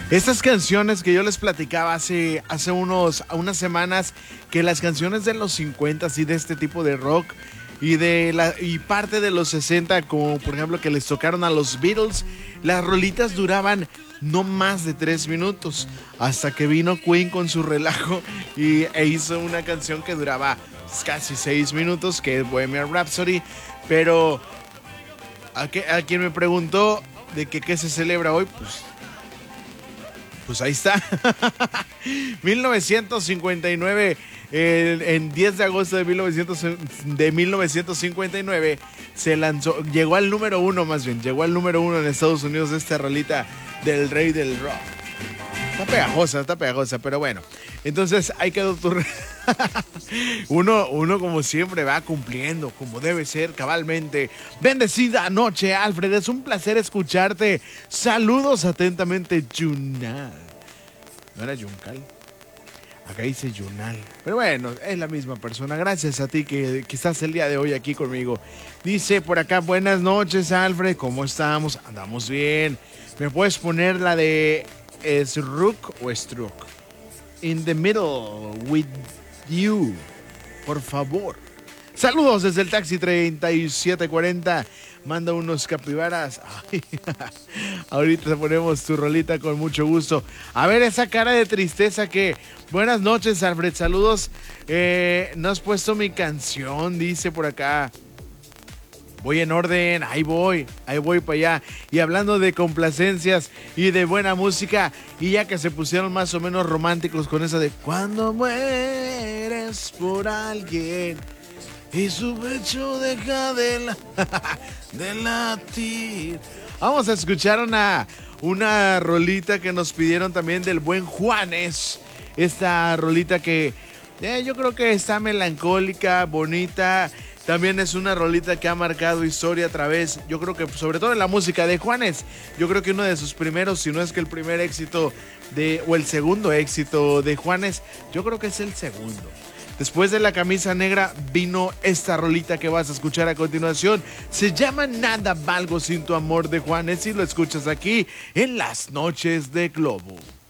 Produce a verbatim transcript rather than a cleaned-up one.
Estas canciones que yo les platicaba hace, hace unos, unas semanas, que las canciones de los cincuenta y de este tipo de rock y de la y parte de los sesenta, como por ejemplo que les tocaron a los Beatles, las rolitas duraban no más de tres minutos, hasta que vino Queen con su relajo y, e hizo una canción que duraba casi seis minutos, que es Bohemian Rhapsody. Pero a, que, a quien me preguntó de que qué se celebra hoy, pues Pues ahí está. mil novecientos cincuenta y nueve, eh, en diez de agosto de, mil novecientos, de mil novecientos cincuenta y nueve, se lanzó, llegó al número uno más bien, llegó al número uno en Estados Unidos esta rolita del rey del rock. Está pegajosa, está pegajosa, pero bueno. Entonces ahí quedó tu... uno, uno como siempre va cumpliendo, como debe ser, cabalmente. Bendecida noche, Alfred, es un placer escucharte. Saludos atentamente, Yunal. ¿No era Yuncal? Acá dice Yunal. Pero bueno, es la misma persona. Gracias a ti que, que estás el día de hoy aquí conmigo. Dice por acá, buenas noches, Alfred, ¿cómo estamos? Andamos bien. ¿Me puedes poner la de Srook o Strook? In the middle with you, por favor. Saludos desde el taxi treinta y siete cuarenta. Manda unos capibaras. Ay, ahorita ponemos tu rolita con mucho gusto. A ver esa cara de tristeza que... Buenas noches, Alfred. Saludos. Eh, no has puesto mi canción, dice por acá. Voy en orden, ahí voy, ahí voy para allá. Y hablando de complacencias y de buena música, y ya que se pusieron más o menos románticos con esa de cuando mueres por alguien y su pecho deja de, la, de latir. Vamos a escuchar una, una rolita que nos pidieron también del buen Juanes. Esta rolita que eh, yo creo que está melancólica, bonita. También es una rolita que ha marcado historia a través, yo creo que sobre todo en la música de Juanes. Yo creo que uno de sus primeros, si no es que el primer éxito de, o el segundo éxito de Juanes, yo creo que es el segundo. Después de La Camisa Negra vino esta rolita que vas a escuchar a continuación. Se llama Nada Valgo Sin Tu Amor de Juanes y lo escuchas aquí en Las Noches de Globo.